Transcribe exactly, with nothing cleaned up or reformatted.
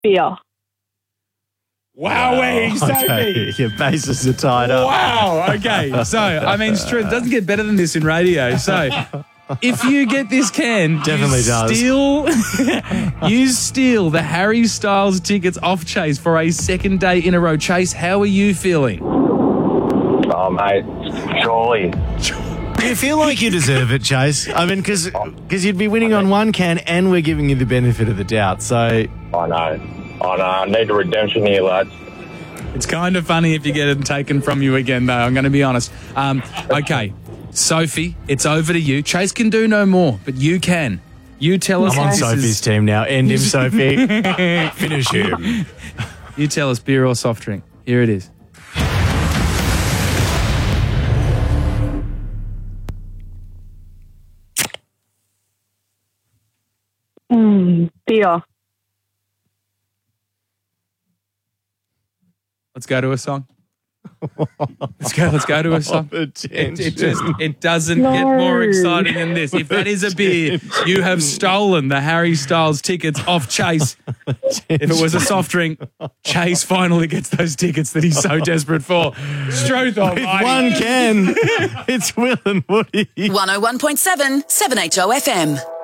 Beer. Wowee, Sophie. Okay, your bases are tied up. Wow. Okay. So, I mean, it doesn't get better than this in radio. So, if you get this can, Definitely you does. steal, you steal the Harry Styles tickets off Chase for a second day in a row. Chase, how are you feeling? Oh, mate, surely. Do you feel like you deserve it, Chase? I mean, because you'd be winning on one can and we're giving you the benefit of the doubt. So, I know. I know. I need a redemption here, lads. It's kind of funny if you get it taken from you again, though. I'm going to be honest. Um, okay, Sophie, it's over to you. Chase can do no more, but you can. You tell us. I'm on this Sophie's is- team now. End him, Sophie. Finish him. You tell us beer or soft drink. Here it is. Mm, beer. Let's go to a song. Let's go. Let's go to a song. It, it just it doesn't No. get more exciting than this. If that is a beer, you have stolen the Harry Styles tickets off Chase. If it was a soft drink, Chase finally gets those tickets that he's so desperate for. Stroth of With one can, it's Will and Woody. one oh one point seven, seven H O F M.